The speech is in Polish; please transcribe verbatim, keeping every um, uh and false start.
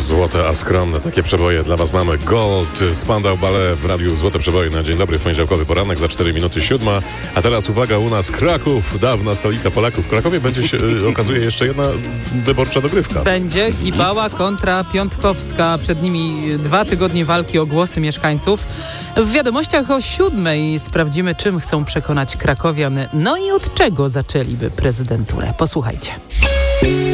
Złote, a skromne. Takie przeboje dla Was mamy. Gold, Spandau Ballet w radiu Złote Przeboje na dzień dobry w poniedziałkowy poranek za cztery minuty siódma. A teraz uwaga, u nas Kraków, dawna stolica Polaków. W Krakowie będzie się, okazuje, jeszcze jedna wyborcza dogrywka. Będzie Gibała kontra Piątkowska. Przed nimi dwa tygodnie walki o głosy mieszkańców. W wiadomościach o siódmej sprawdzimy, czym chcą przekonać krakowian. No i od czego zaczęliby prezydenturę. Posłuchajcie.